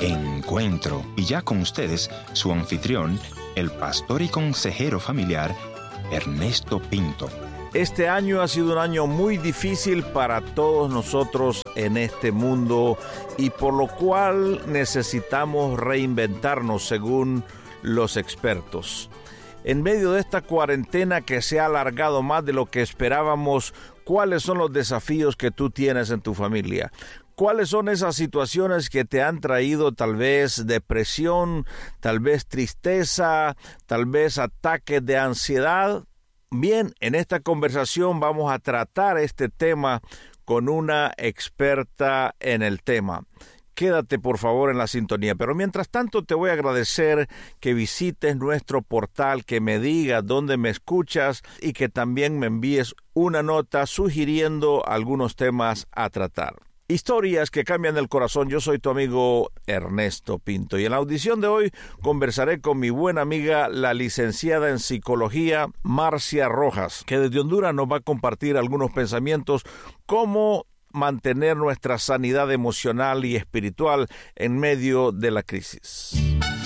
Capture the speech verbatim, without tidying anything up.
Encuentro. Y ya con ustedes, su anfitrión, el pastor y consejero familiar, Ernesto Pinto. Este año ha sido un año muy difícil para todos nosotros en este mundo y por lo cual necesitamos reinventarnos según los expertos. En medio de esta cuarentena que se ha alargado más de lo que esperábamos, ¿cuáles son los desafíos que tú tienes en tu familia? ¿Cuáles son esas situaciones que te han traído tal vez depresión, tal vez tristeza, tal vez ataques de ansiedad? Bien, en esta conversación vamos a tratar este tema con una experta en el tema. Quédate por favor en la sintonía, pero mientras tanto te voy a agradecer que visites nuestro portal, que me digas dónde me escuchas y que también me envíes una nota sugiriendo algunos temas a tratar. Historias que cambian el corazón. Yo soy tu amigo Ernesto Pinto y en la audición de hoy conversaré con mi buena amiga, la licenciada en psicología, Marcia Rojas, que desde Honduras nos va a compartir algunos pensamientos cómo mantener nuestra sanidad emocional y espiritual en medio de la crisis.